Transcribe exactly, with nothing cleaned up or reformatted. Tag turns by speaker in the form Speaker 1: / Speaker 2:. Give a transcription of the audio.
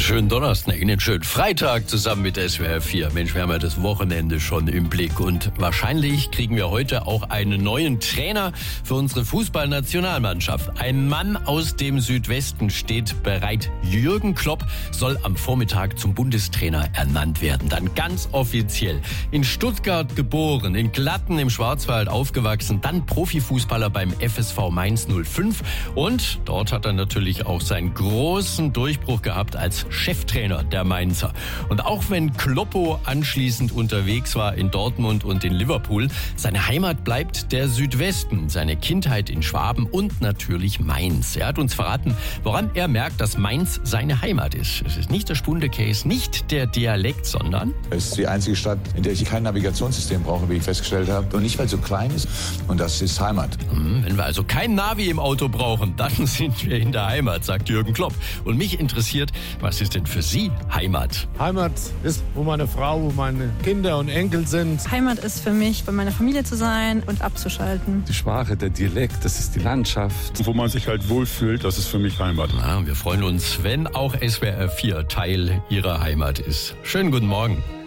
Speaker 1: schönen Donnerstag, einen schönen Freitag zusammen mit S W R vier. Mensch, wir haben ja das Wochenende schon im Blick und wahrscheinlich kriegen wir heute auch einen neuen Trainer für unsere Fußballnationalmannschaft. Ein Mann aus dem Südwesten steht bereit. Jürgen Klopp soll am Vormittag zum Bundestrainer ernannt werden. Dann ganz offiziell. In Stuttgart geboren, in Glatten im Schwarzwald aufgewachsen, dann Profifußballer beim F S V Mainz null fünf und dort hat er natürlich auch seinen großen Durchbruch gehabt als Cheftrainer der Mainzer. Und auch wenn Kloppo anschließend unterwegs war in Dortmund und in Liverpool, seine Heimat bleibt der Südwesten, seine Kindheit in Schwaben und natürlich Mainz. Er hat uns verraten, woran er merkt, dass Mainz seine Heimat ist. Es ist nicht der Spundekäse, nicht der Dialekt, sondern...
Speaker 2: Es ist die einzige Stadt, in der ich kein Navigationssystem brauche, wie ich festgestellt habe. Und nicht, weil es so klein ist. Und das ist Heimat.
Speaker 1: Wenn wir also kein Navi im Auto brauchen, dann sind wir in der Heimat, sagt Jürgen Klopp. Und mich interessiert, was ist denn für Sie Heimat?
Speaker 3: Heimat ist, wo meine Frau, wo meine Kinder und Enkel sind.
Speaker 4: Heimat ist für mich, bei meiner Familie zu sein und abzuschalten.
Speaker 5: Die Sprache, der Dialekt, das ist die Landschaft.
Speaker 6: Wo man sich halt wohlfühlt, das ist für mich Heimat.
Speaker 1: Ja, wir freuen uns, wenn auch S W R vier Teil Ihrer Heimat ist. Schönen guten Morgen.